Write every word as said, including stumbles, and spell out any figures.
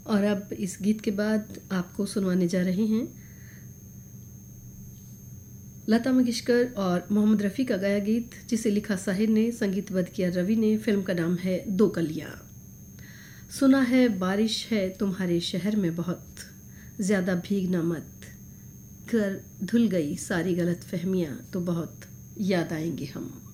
और अब इस गीत के बाद आपको सुनवाने जा रहे हैं लता मंगेशकर और मोहम्मद रफ़ी का गाया गीत, जिसे लिखा साहिर ने, संगीतबद्ध किया रवि ने। फिल्म का नाम है दो कलियां। सुना है बारिश है तुम्हारे शहर में बहुत, ज़्यादा भीगना मत, कर धुल गई सारी गलत फहमियाँ तो बहुत याद आएंगे हम।